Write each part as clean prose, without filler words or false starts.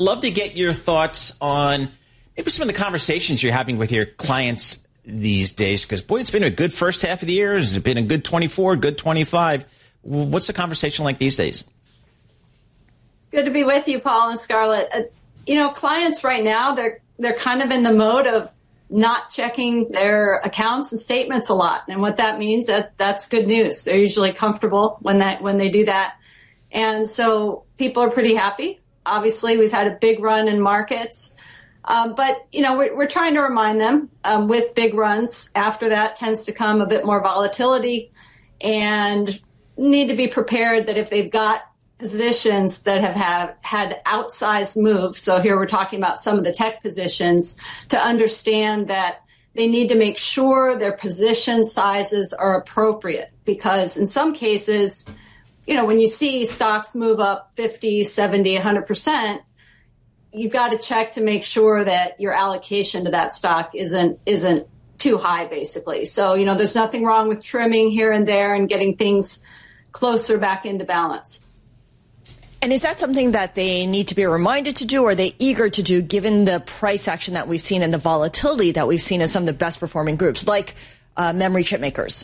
Love to get your thoughts on maybe some of the conversations you're having with your clients these days, because, boy, it's been a good first half of the year. It's been a good 24, good 25. What's the conversation like these days? Good to be with you, Paul and Scarlett. Clients right now, they're kind of in the mode of not checking their accounts and statements a lot. And what that means, that's good news. They're usually comfortable when they do that. And so people are pretty happy. Obviously, we've had a big run in markets. But we're trying to remind them with big runs, after that tends to come a bit more volatility, and need to be prepared that if they've got positions that have had outsized moves, so here we're talking about some of the tech positions, to understand that they need to make sure their position sizes are appropriate. Because in some cases, when you see stocks move up 50, 70, 100%, you've got to check to make sure that your allocation to that stock isn't too high, basically. So, there's nothing wrong with trimming here and there and getting things closer back into balance. And is that something that they need to be reminded to do, or are they eager to do, given the price action that we've seen and the volatility that we've seen in some of the best performing groups, like memory chip makers?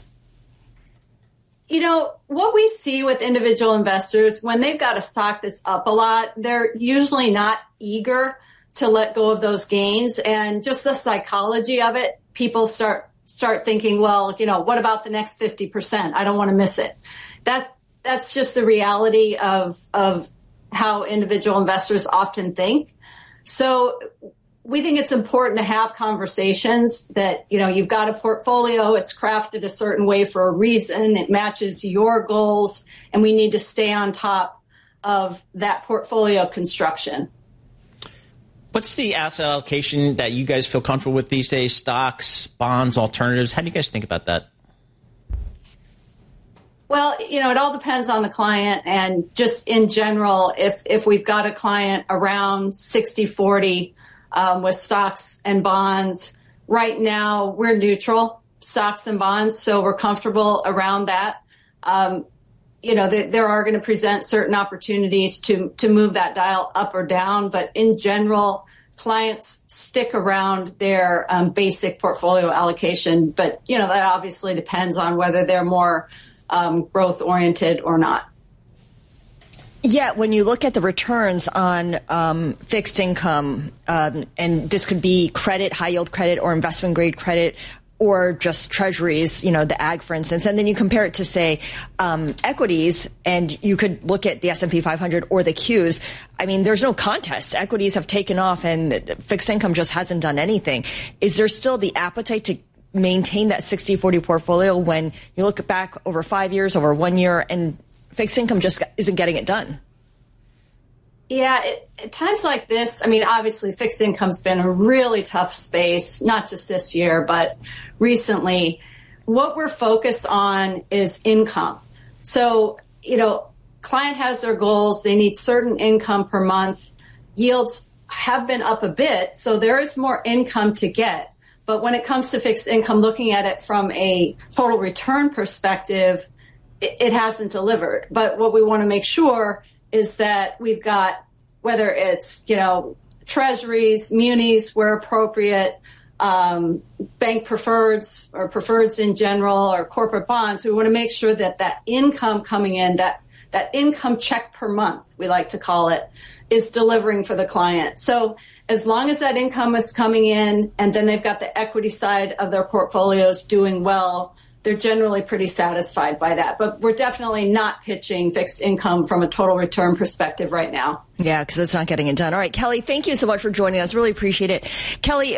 What we see with individual investors, when they've got a stock that's up a lot, they're usually not eager to let go of those gains. And just the psychology of it, people start thinking, well, what about the next 50%? I don't want to miss it. That's just the reality of how individual investors often think. So we think it's important to have conversations that, you've got a portfolio, it's crafted a certain way for a reason, it matches your goals, and we need to stay on top of that portfolio construction. What's the asset allocation that you guys feel comfortable with these days? Stocks, bonds, alternatives? How do you guys think about that? Well, it all depends on the client, and just in general, if we've got a client around 60-40 with stocks and bonds, right now we're neutral, stocks and bonds, so we're comfortable around that. There are going to present certain opportunities to move that dial up or down, but in general, clients stick around their basic portfolio allocation. But, that obviously depends on whether they're more growth-oriented or not. Yeah, when you look at the returns on fixed income, and this could be credit, high-yield credit, or investment-grade credit, or just treasuries, the ag, for instance, and then you compare it to, say, equities, and you could look at the S&P 500 or the Qs. I mean, there's no contest. Equities have taken off, and fixed income just hasn't done anything. Is there still the appetite to maintain that 60-40 portfolio when you look back over 5 years, over 1 year, and fixed income just isn't getting it done? Yeah, at times like this, obviously fixed income's been a really tough space, not just this year, but recently. What we're focused on is income. So, client has their goals. They need certain income per month. Yields have been up a bit, so there is more income to get. But when it comes to fixed income, looking at it from a total return perspective, it hasn't delivered. But what we want to make sure is that we've got, whether it's, treasuries, munis where appropriate, bank preferreds or preferreds in general, or corporate bonds, we want to make sure that that income coming in, that income check per month, we like to call it, is delivering for the client. So as long as that income is coming in and then they've got the equity side of their portfolios doing well, they're generally pretty satisfied by that. But we're definitely not pitching fixed income from a total return perspective right now. Yeah, because it's not getting it done. All right, Kelly, thank you so much for joining us. Really appreciate it. Kelly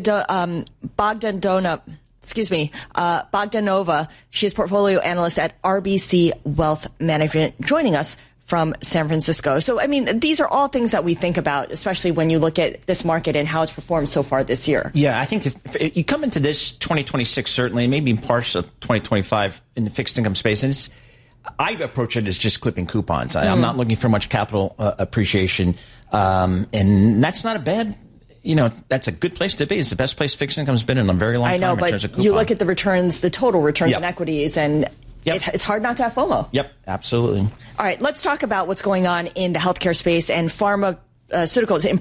Bogdanova, she's portfolio analyst at RBC Wealth Management, joining us from San Francisco. So, these are all things that we think about, especially when you look at this market and how it's performed so far this year. Yeah, I think if you come into this 2026, certainly, maybe in parts of 2025 in the fixed income space, and I approach it as just clipping coupons. I'm not looking for much capital appreciation, and that's not a bad. That's a good place to be. It's the best place fixed income's been in a very long time. I know, in terms of but coupon. you look at the returns, the total returns in equities, and it's hard not to have FOMO. Yep, absolutely. All right, let's talk about what's going on in the healthcare space and pharma pharmaceuticals.